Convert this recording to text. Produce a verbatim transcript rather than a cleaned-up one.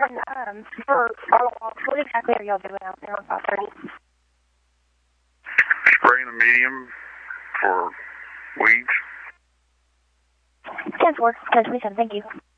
um, for our walks, what exactly are y'all doing out there on five thirty? Spraying a medium for weeds. ten four, ten twenty-seven, thank you.